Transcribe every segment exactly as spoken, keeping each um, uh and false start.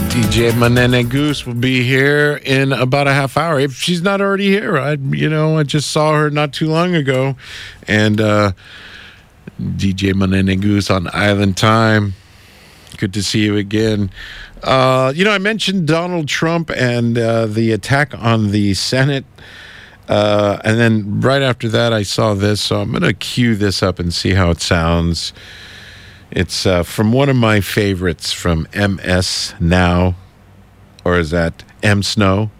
D J Manene Goose will be here in about a half hour. If she's not already here, I, you know, I just saw her not too long ago. And uh, D J Manene Goose on Island Time. Good to see you again. Uh, you know, I mentioned Donald Trump and uh, the attack on the Senate. Uh, and then right after that, I saw this. So I'm going to cue this up and see how it sounds. It's uh, from one of my favorites from M S Now, or is that M Snow,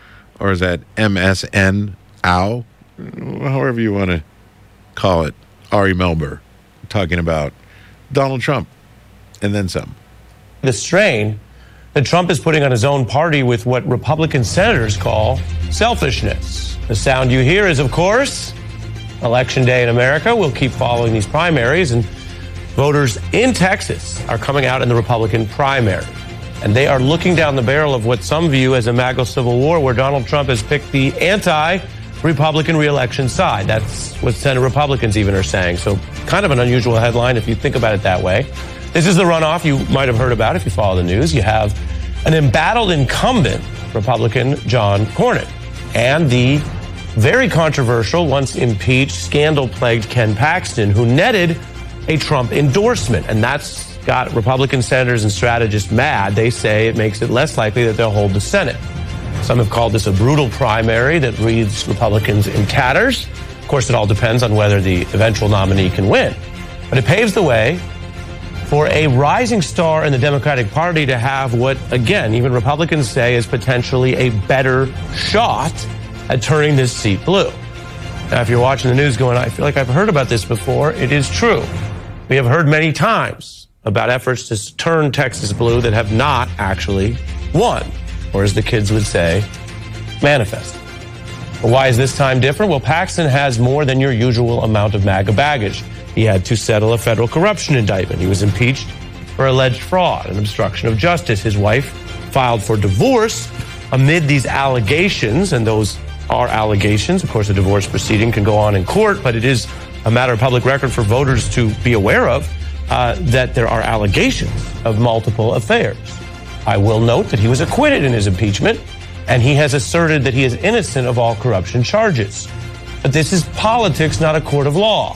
or is that M S N Ow, however you want to call it. Ari Melber talking about Donald Trump and then some. The strain that Trump is putting on his own party with what Republican senators call selfishness. The sound you hear is, of course, Election Day in America. We'll keep following these primaries, and voters in Texas are coming out in the Republican primary, and they are looking down the barrel of what some view as a MAGA civil war, where Donald Trump has picked the anti-Republican reelection side. That's what Senate Republicans even are saying. So kind of an unusual headline if you think about it that way. This is the runoff you might have heard about if you follow the news. You have an embattled incumbent Republican, John Cornyn, and the very controversial, once impeached, scandal-plagued Ken Paxton, who netted a Trump endorsement, and that's got Republican senators and strategists mad. They say it makes it less likely that they'll hold the Senate. Some have called this a brutal primary that leaves Republicans in tatters. Of course, it all depends on whether the eventual nominee can win. But it paves the way for a rising star in the Democratic Party to have what, again, even Republicans say is potentially a better shot at turning this seat blue. Now, if you're watching the news going, I feel like I've heard about this before, it is true. We have heard many times about efforts to turn Texas blue that have not actually won, or as the kids would say, manifested. But why is this time different? Well, Paxton has more than your usual amount of MAGA baggage. He had to settle a federal corruption indictment. He was impeached for alleged fraud and obstruction of justice. His wife filed for divorce amid these allegations, and those are allegations. Of course, a divorce proceeding can go on in court, but it is a matter of public record for voters to be aware of uh, that there are allegations of multiple affairs. I will note that he was acquitted in his impeachment, and he has asserted that he is innocent of all corruption charges. But this is politics, not a court of law.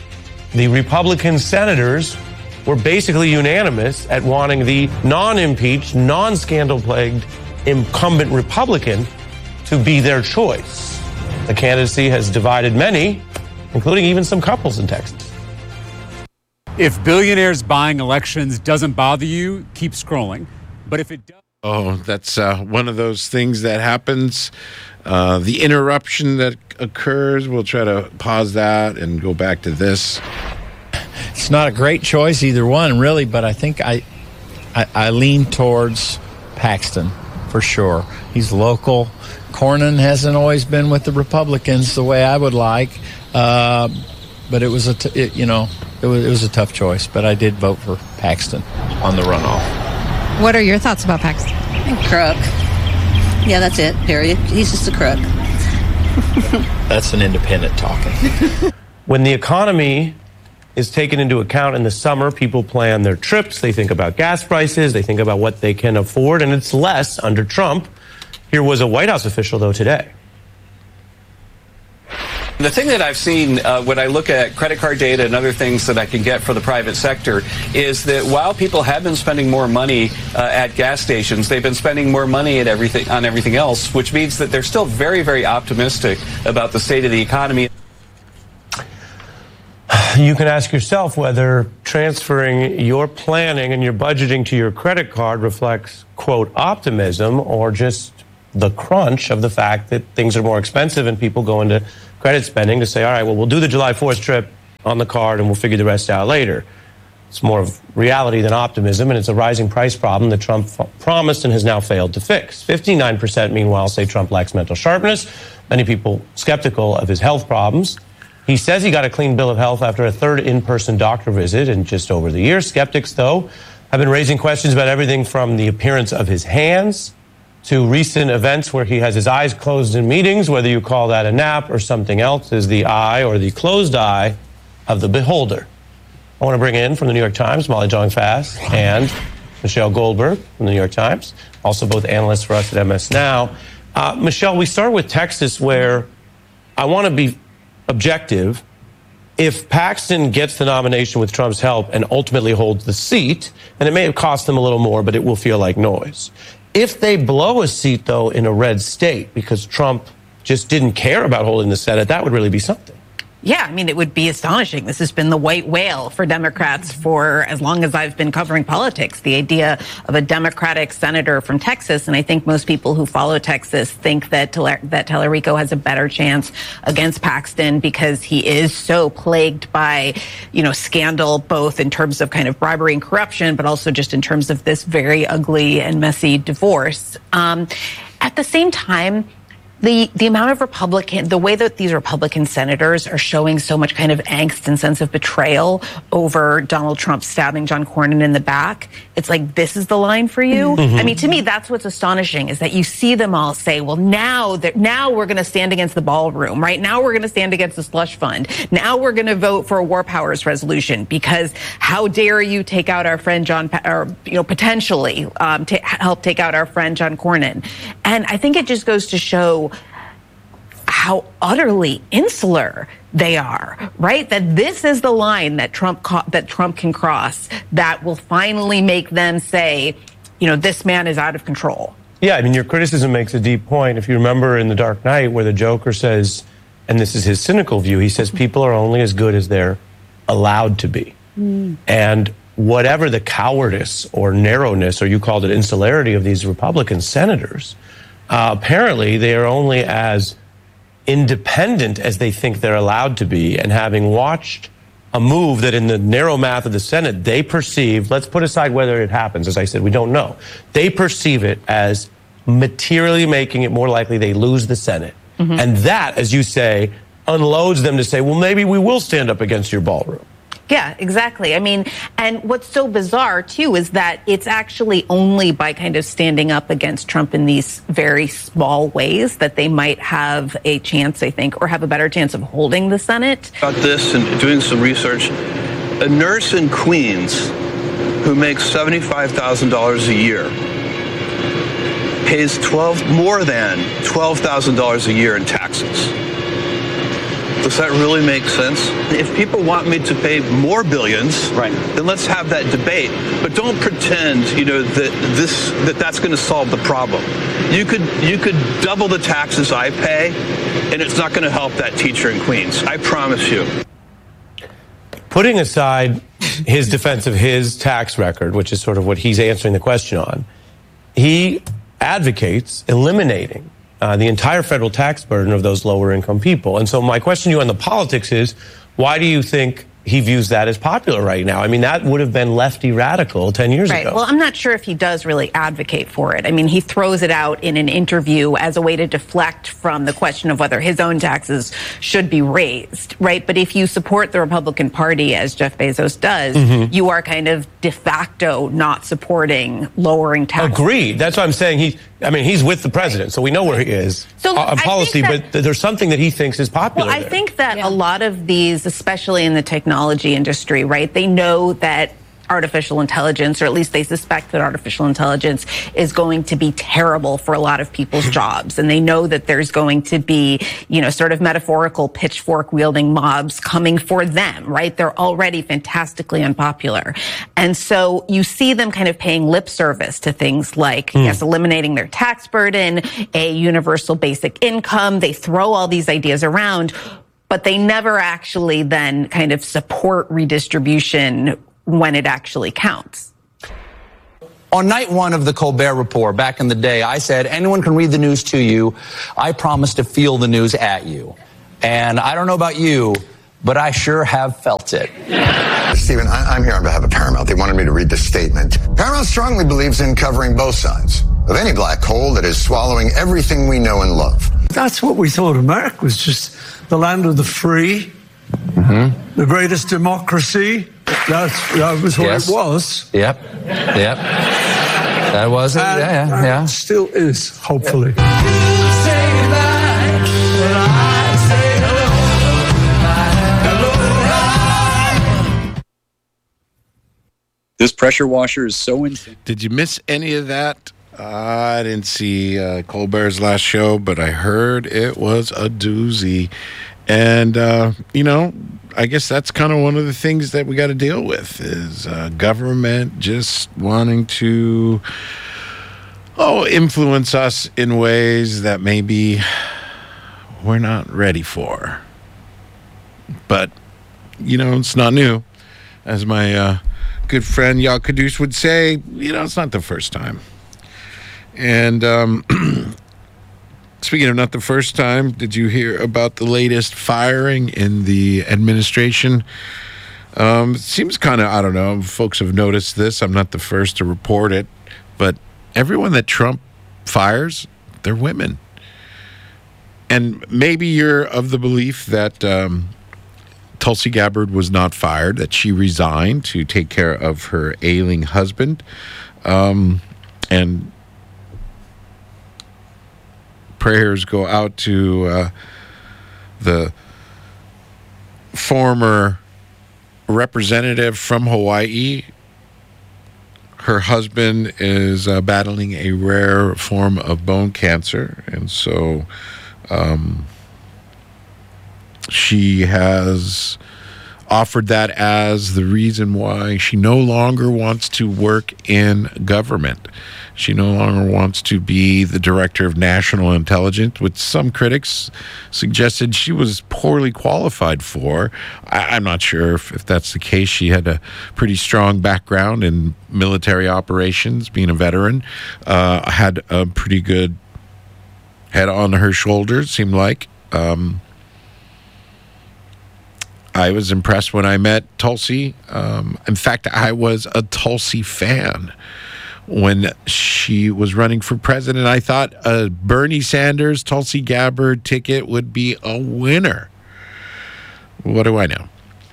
The Republican senators were basically unanimous at wanting the non-impeached, non-scandal-plagued incumbent Republican to be their choice. The candidacy has divided many, including even some couples in Texas. If billionaires buying elections doesn't bother you, keep scrolling. But if it does... Oh, that's uh, one of those things that happens. Uh, the interruption that occurs, we'll try to pause that and go back to this. It's not a great choice, either one, really, but I think I, I, I lean towards Paxton, for sure. He's local. Cornyn hasn't always been with the Republicans the way I would like. Uh, but it was a, t- it, you know, it was, it was a tough choice. But I did vote for Paxton on the runoff. What are your thoughts about Paxton? Crook. Yeah, that's it, period. He's just a crook. That's an independent talking. When the economy is taken into account in the summer, people plan their trips, they think about gas prices, they think about what they can afford, and it's less under Trump. Here was a White House official, though, today. The thing that I've seen uh, when I look at credit card data and other things that I can get for the private sector is that while people have been spending more money uh, at gas stations, they've been spending more money at everything on everything else, which means that they're still very, very optimistic about the state of the economy. You can ask yourself whether transferring your planning and your budgeting to your credit card reflects, quote, optimism or just the crunch of the fact that things are more expensive and people go into credit spending to say, all right, well, we'll do the July fourth trip on the card and we'll figure the rest out later. It's more of reality than optimism, and it's a rising price problem that Trump f- promised and has now failed to fix. fifty-nine percent, meanwhile, say Trump lacks mental sharpness. Many people skeptical of his health problems. He says he got a clean bill of health after a third in-person doctor visit in just over the year. Skeptics, though, have been raising questions about everything from the appearance of his hands to recent events where he has his eyes closed in meetings, whether you call that a nap or something else, is the eye or the closed eye of the beholder. I want to bring in from the New York Times, Molly Jong-Fast, and Michelle Goldberg from the New York Times, also both analysts for us at M S Now. Uh, Michelle, we start with Texas, where I want to be objective. If Paxton gets the nomination with Trump's help and ultimately holds the seat, and it may have cost them a little more, but it will feel like noise. If they blow a seat, though, in a red state because Trump just didn't care about holding the Senate, that would really be something. Yeah, I mean, it would be astonishing. This has been the white whale for Democrats for as long as I've been covering politics, the idea of a Democratic senator from Texas. And I think most people who follow Texas think that that Tallarico has a better chance against Paxton because he is so plagued by, you know, scandal, both in terms of kind of bribery and corruption, but also just in terms of this very ugly and messy divorce. Um, at the same time, The the amount of Republican, the way that these Republican senators are showing so much kind of angst and sense of betrayal over Donald Trump stabbing John Cornyn in the back, it's like, this is the line for you? Mm-hmm. I mean, to me, that's what's astonishing, is that you see them all say, well, now that now we're going to stand against the ballroom, right? Now we're going to stand against the slush fund. Now we're going to vote for a war powers resolution because how dare you take out our friend John, or, you know, potentially um, to help take out our friend John Cornyn. And I think it just goes to show how utterly insular they are, right? That this is the line that Trump co- that Trump can cross that will finally make them say, you know, this man is out of control. Yeah, I mean, your criticism makes a deep point. If you remember in The Dark Knight, where the Joker says, and this is his cynical view, he says people are only as good as they're allowed to be. Mm. And whatever the cowardice or narrowness, or you called it insularity, of these Republican senators, uh, apparently they are only as independent as they think they're allowed to be. And having watched a move that in the narrow math of the Senate, they perceive, let's put aside whether it happens, as I said, we don't know. They perceive it as materially making it more likely they lose the Senate. Mm-hmm. And that, as you say, unloads them to say, well, maybe we will stand up against your ballroom. Yeah, exactly. I mean, and what's so bizarre, too, is that it's actually only by kind of standing up against Trump in these very small ways that they might have a chance, I think, or have a better chance of holding the Senate. About this and doing some research, a nurse in Queens who makes seventy-five thousand dollars a year pays twelve more than twelve thousand dollars a year in taxes. Does that really make sense? If people want me to pay more billions, right, then let's have that debate. But don't pretend, you know, that this that that's going to solve the problem. You could you could double the taxes I pay, and it's not going to help that teacher in Queens. I promise you. Putting aside his defense of his tax record, which is sort of what he's answering the question on, he advocates eliminating Uh, the entire federal tax burden of those lower income people. And so my question to you on the politics is, why do you think he views that as popular right now? I mean, that would have been lefty radical ten years right. ago. Well, I'm not sure if he does really advocate for it. I mean, he throws it out in an interview as a way to deflect from the question of whether his own taxes should be raised, right? But if you support the Republican Party, as Jeff Bezos does, mm-hmm. you are kind of de facto not supporting lowering taxes. Agreed. That's what I'm saying. He, I mean, he's with the president, so we know where he is so on policy, that, but there's something that he thinks is popular. Well, I there. think that yeah. a lot of these, especially in the technology industry, right, they know that artificial intelligence, or at least they suspect that artificial intelligence is going to be terrible for a lot of people's jobs. And they know that there's going to be, you know, sort of metaphorical pitchfork wielding mobs coming for them, right? They're already fantastically unpopular. And so you see them kind of paying lip service to things like, mm. yes, eliminating their tax burden, a universal basic income. They throw all these ideas around, but they never actually then kind of support redistribution when it actually counts. On night one of the Colbert Report back in the day, I said, anyone can read the news to you. I promise to feel the news at you. And I don't know about you, but I sure have felt it. Stephen, I- I'm here on behalf of Paramount. They wanted me to read this statement. Paramount strongly believes in covering both sides of any black hole that is swallowing everything we know and love. That's what we thought America was, just the land of the free, mm-hmm. the greatest democracy. That's, that was what yes. it was. Yep. Yep. That was it. And, yeah, yeah, yeah. It still is, hopefully. This pressure washer is so intense. Did you miss any of that? Uh, I didn't see uh, Colbert's last show, but I heard it was a doozy. And, uh, you know, I guess that's kind of one of the things that we got to deal with is uh, government just wanting to, oh, influence us in ways that maybe we're not ready for. But, you know, it's not new. As my uh, good friend Yal Kadus would say, you know, it's not the first time. And um, speaking of not the first time, did you hear about the latest firing in the administration? Um, it seems kind of, I don't know, folks have noticed this. I'm not the first to report it. But everyone that Trump fires, they're women. And maybe you're of the belief that um, Tulsi Gabbard was not fired, that she resigned to take care of her ailing husband. Um, and prayers go out to uh, the former representative from Hawaii. Her husband is uh, battling a rare form of bone cancer, and so um, she has offered that as the reason why she no longer wants to work in government. She no longer wants to be the director of national intelligence, which some critics suggested she was poorly qualified for. I, I'm not sure if, if that's the case. She had a pretty strong background in military operations, being a veteran, uh, had a pretty good head on her shoulders, seemed like. Um, I was impressed when I met Tulsi. Um, in fact, I was a Tulsi fan. When she was running for president, I thought a Bernie Sanders, Tulsi Gabbard ticket would be a winner. What do I know?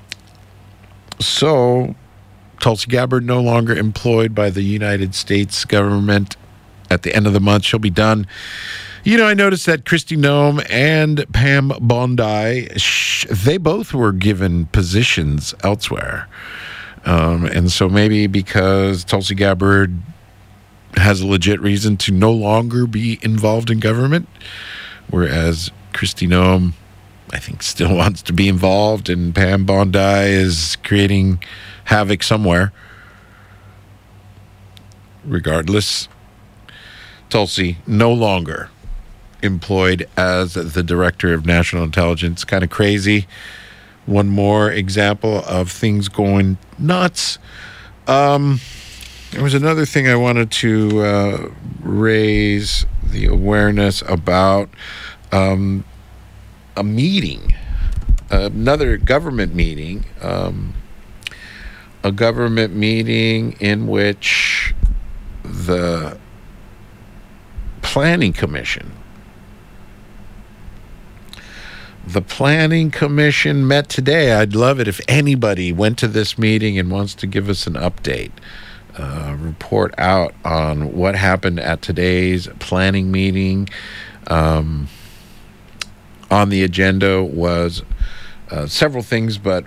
So, Tulsi Gabbard no longer employed by the United States government. At the end of the month, she'll be done. You know, I noticed that Kristi Noem and Pam Bondi, sh- they both were given positions elsewhere. Um, and so maybe because Tulsi Gabbard has a legit reason to no longer be involved in government, whereas Kristi Noem, I think, still wants to be involved, and Pam Bondi is creating havoc somewhere. Regardless, Tulsi no longer employed as the director of national intelligence. Kind of crazy. One more example of things going nuts. Um... There was another thing I wanted to uh, raise the awareness about. Um, a meeting, another government meeting, um, a government meeting in which the Planning Commission, the Planning Commission met today. I'd love it if anybody went to this meeting and wants to give us an update. Uh, report out on what happened at today's planning meeting. Um, on the agenda was uh, several things, but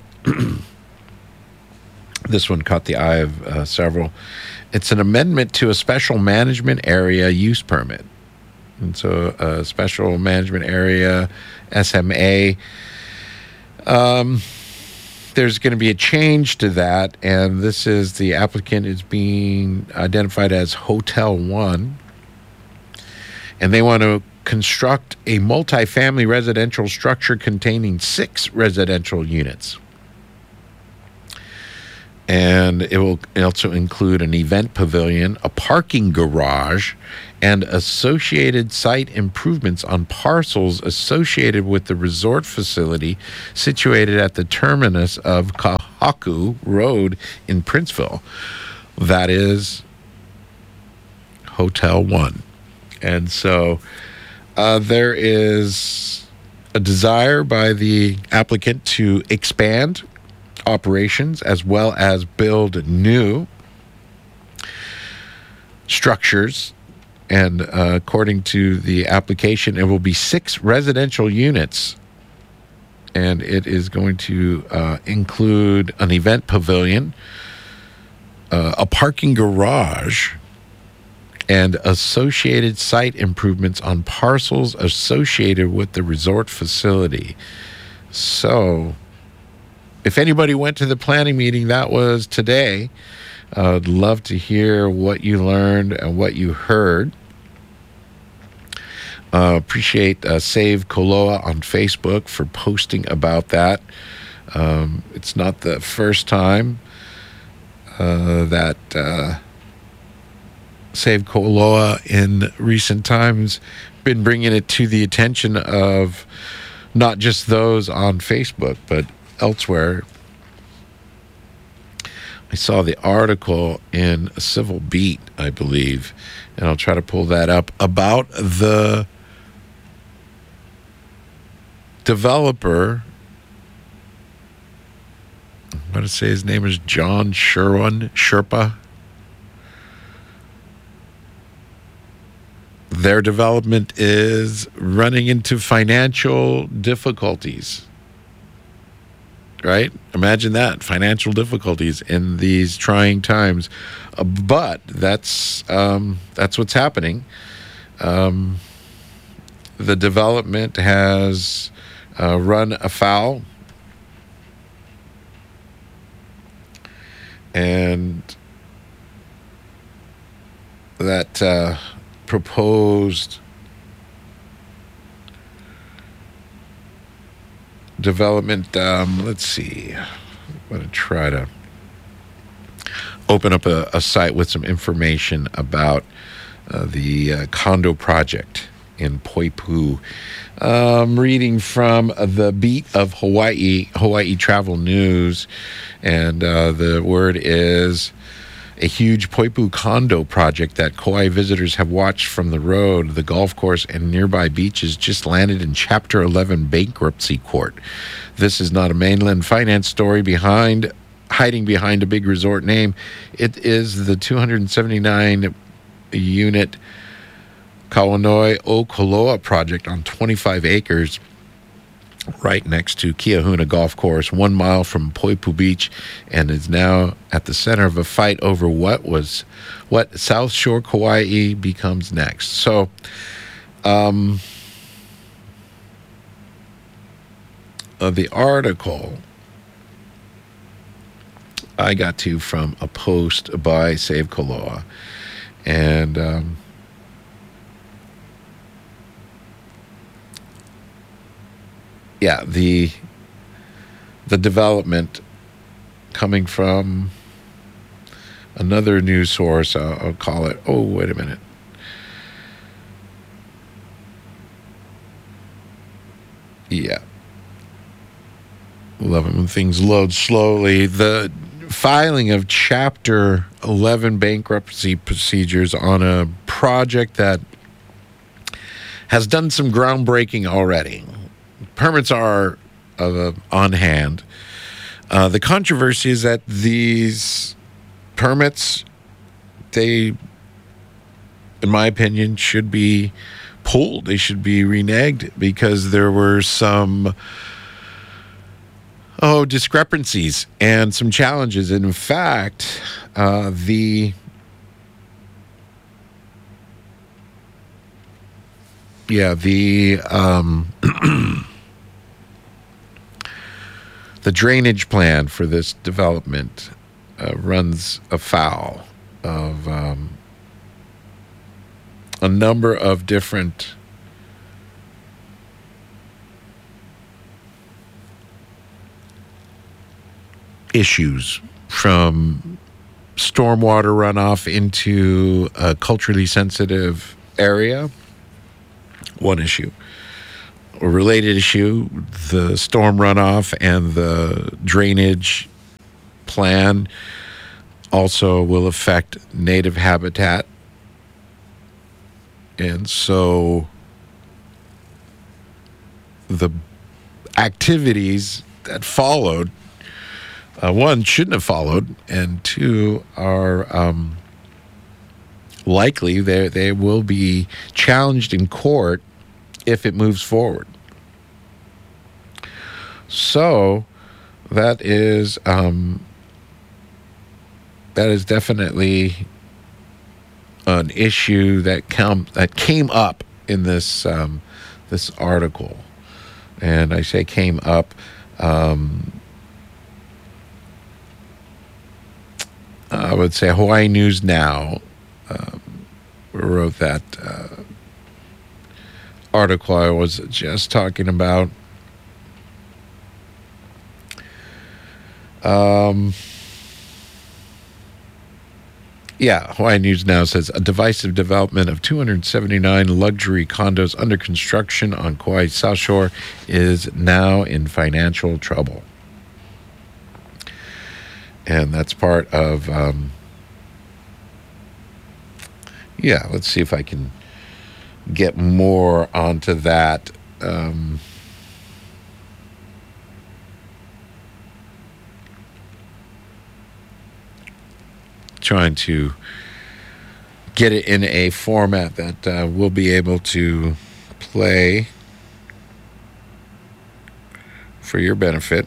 this one caught the eye of uh, several. It's an amendment to a special management area use permit. And so a special management area, S M A, um, there's going to be a change to that, and this is the applicant is being identified as Hotel One, and they want to construct a multifamily residential structure containing six residential units. And it will also include an event pavilion, a parking garage, and associated site improvements on parcels associated with the resort facility situated at the terminus of Kahaku Road in Princeville. That is Hotel One. And so uh, there is a desire by the applicant to expand operations as well as build new structures. And uh, according to the application, it will be six residential units. And it is going to uh, include an event pavilion, uh, a parking garage and associated site improvements on parcels associated with the resort facility. So, if anybody went to the planning meeting, that was today. Uh, I'd love to hear what you learned and what you heard. Uh, appreciate uh, Save Koloa on Facebook for posting about that. Um, it's not the first time uh, that uh, Save Koloa in recent times been bringing it to the attention of not just those on Facebook, but elsewhere. I saw the article in Civil Beat, I believe, and I'll try to pull that up, about the developer. I'm going to say his name is John Sherwin, Sherpa. Their development is running into financial difficulties. Right? Imagine that, financial difficulties in these trying times. Uh, but that's um, that's what's happening. Um, the development has uh, run afoul, and that uh, proposed development, um, let's see, I'm going to try to open up a, a site with some information about uh, the uh, condo project in Poipu. Um, reading from the Beat of Hawaii, Hawaii Travel News, and uh, the word is a huge Poipu condo project that Kauai visitors have watched from the road, the golf course, and nearby beaches just landed in Chapter eleven bankruptcy court. This is not a mainland finance story behind hiding behind a big resort name. It is the two hundred seventy-nine unit Kawanoi o Koloa project on twenty-five acres right next to Kiahuna Golf Course, one mile from Poipu Beach, and is now at the center of a fight over what was what South Shore Kauai becomes next. So, um, uh, the article I got to from a post by Save Koloa, and um, yeah, the the development coming from another news source, uh, I'll call it, oh, wait a minute. Yeah. Love it when things load slowly. The filing of Chapter eleven bankruptcy procedures on a project that has done some groundbreaking already. Permits are uh, on hand. Uh, the controversy is that these permits, they, in my opinion, should be pulled. They should be reneged because there were some, oh, discrepancies and some challenges. And in fact, uh, the yeah, the um, the drainage plan for this development uh, runs afoul of um, a number of different issues, from stormwater runoff into a culturally sensitive area, one issue. A related issue, the storm runoff and the drainage plan also will affect native habitat. And so the activities that followed, uh, one, shouldn't have followed, and two, are um, likely they they will be challenged in court if it moves forward. So that is um, that is definitely an issue that come that came up in this um, this article, and I say came up. Um, I would say Hawaii News Now um, wrote that uh, article I was just talking about. Um, yeah, Hawaii News Now says a divisive development of two hundred seventy-nine luxury condos under construction on Kauai South Shore is now in financial trouble. And that's part of, um, yeah, let's see if I can get more onto that. Um, trying to get it in a format that uh, we'll be able to play for your benefit.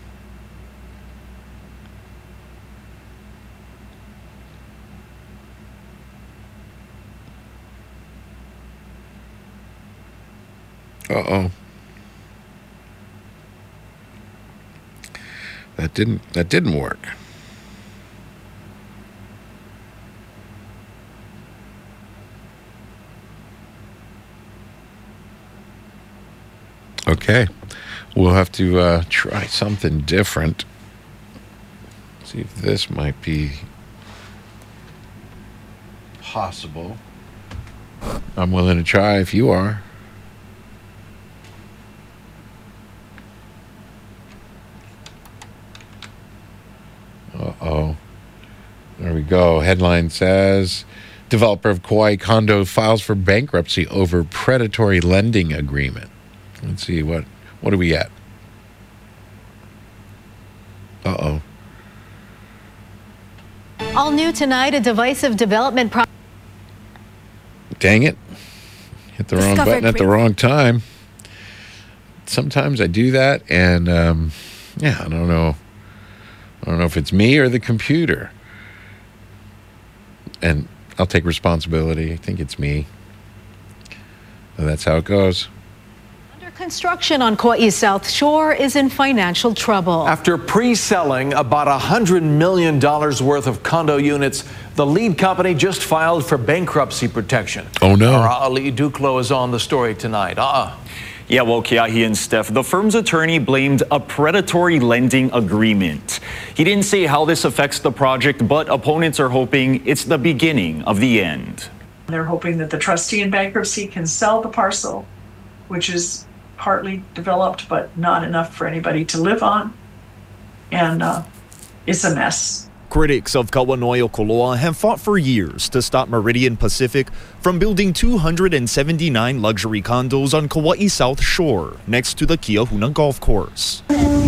Uh-oh. That didn't that didn't work. Okay. We'll have to uh, try something different. See if this might be possible. I'm willing to try if you are. Uh-oh. There we go. Headline says, developer of Kauai condo files for bankruptcy over predatory lending agreement. Let's see, what what are we at? Uh-oh. All new tonight, a divisive development pro- Dang it. Hit the wrong button at the wrong time. Sometimes I do that, and um, yeah, I don't know. I don't know if it's me or the computer. And I'll take responsibility. I think it's me. So that's how it goes. Under construction on Kauai South Shore is in financial trouble. After pre-selling about one hundred million dollars worth of condo units, the lead company just filed for bankruptcy protection. Oh, no. Our Ali Duclos is on the story tonight. Uh-uh. Yeah, well, Keahi and Steph, the firm's attorney blamed a predatory lending agreement. He didn't say how this affects the project, but opponents are hoping it's the beginning of the end. They're hoping that the trustee in bankruptcy can sell the parcel, which is partly developed, but not enough for anybody to live on. And uh, it's a mess. Critics of Kauanoio-Koloa have fought for years to stop Meridian Pacific from building two hundred seventy-nine luxury condos on Kauai South Shore next to the Kiahuna Golf Course.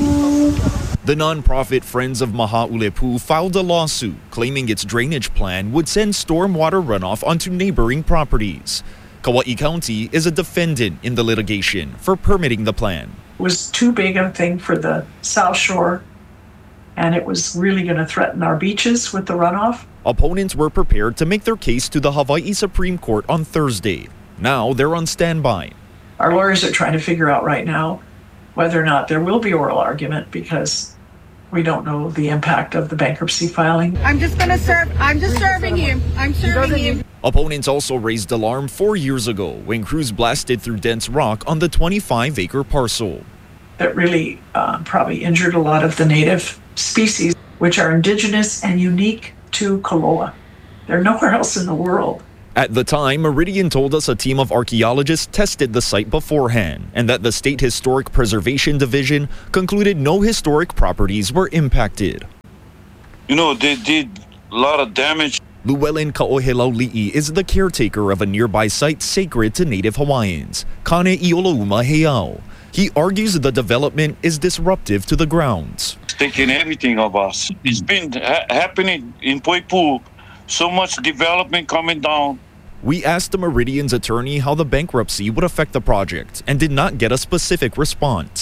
The nonprofit Friends of Mahaulepu filed a lawsuit claiming its drainage plan would send stormwater runoff onto neighboring properties. Kauai County is a defendant in the litigation for permitting the plan. It was too big a thing for the South Shore, and it was really going to threaten our beaches with the runoff. Opponents were prepared to make their case to the Hawaii Supreme Court on Thursday. Now they're on standby. Our lawyers are trying to figure out right now whether or not there will be oral argument, because we don't know the impact of the bankruptcy filing. I'm just going to serve, I'm just serving you. I'm serving you. Opponents also raised alarm four years ago when crews blasted through dense rock on the twenty-five acre parcel. That really uh, probably injured a lot of the native species, which are indigenous and unique to Koloa. They're nowhere else in the world. At the time, Meridian told us a team of archaeologists tested the site beforehand and that the State Historic Preservation Division concluded no historic properties were impacted. You know, they did a lot of damage. Llewellyn Kaohelauli'i is the caretaker of a nearby site sacred to Native Hawaiians, Kane Iolouma Heiau. He argues the development is disruptive to the grounds. It's taking everything of us. It's been ha- happening in Poipu. So much development coming down. We asked the Meridian's attorney how the bankruptcy would affect the project and did not get a specific response.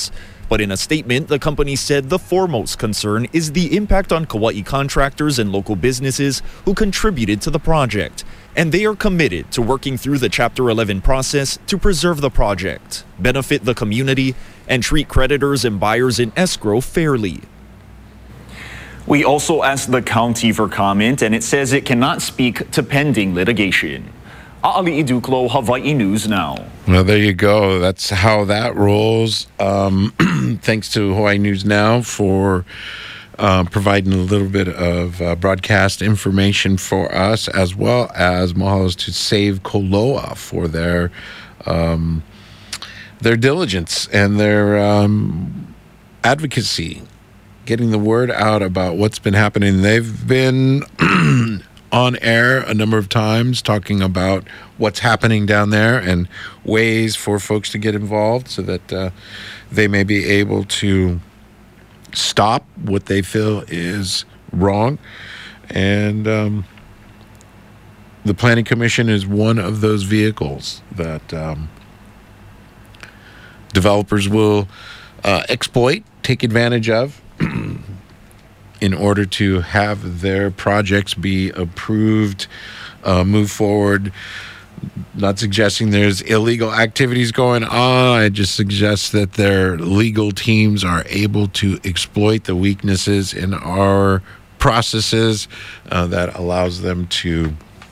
But in a statement, the company said the foremost concern is the impact on Kauai contractors and local businesses who contributed to the project, and they are committed to working through the Chapter eleven process to preserve the project, benefit the community, and treat creditors and buyers in escrow fairly. We also asked the county for comment, and it says it cannot speak to pending litigation. Aali Iduklo, Hawaii News Now. Well, there you go. That's how that rolls. Um, thanks to Hawaii News Now for uh, providing a little bit of uh, broadcast information for us, as well as mahalos to Save Koloa for their um, their diligence and their um, advocacy, getting the word out about what's been happening. They've been on air a number of times talking about what's happening down there and ways for folks to get involved so that uh, they may be able to stop what they feel is wrong. And um, the Planning Commission is one of those vehicles that um, developers will uh, exploit, take advantage of, in order to have their projects be approved, uh, move forward. Not suggesting there's illegal activities going on. I just suggest that their legal teams are able to exploit the weaknesses in our processes uh, that allows them to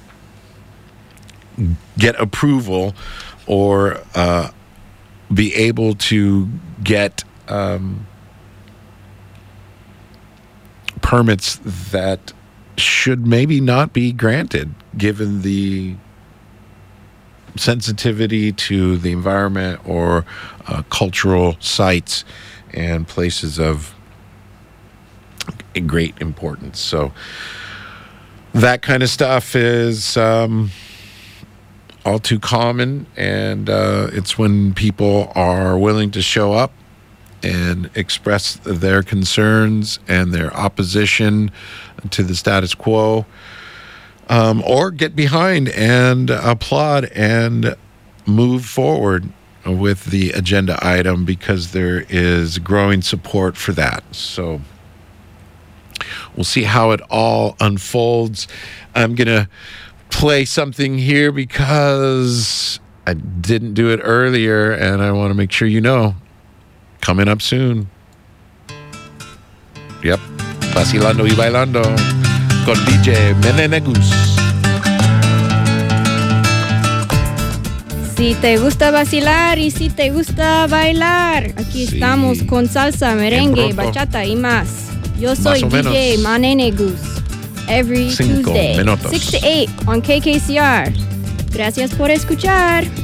get approval or uh, be able to get um, permits that should maybe not be granted given the sensitivity to the environment or uh, cultural sites and places of great importance. So that kind of stuff is um, all too common, and uh, it's when people are willing to show up and express their concerns and their opposition to the status quo, um, or get behind and applaud and move forward with the agenda item because there is growing support for that. So we'll see how it all unfolds. I'm going to play something here because I didn't do it earlier, and I want to make sure you know. Coming up soon. Yep. Vacilando y Bailando con D J Menenegus. Si te gusta vacilar y si te gusta bailar, aquí sí. Estamos con salsa, merengue, bachata y más. Yo soy D J Menenegus. Every Cinco Tuesday, minutos. six to eight on K K C R. Gracias por escuchar.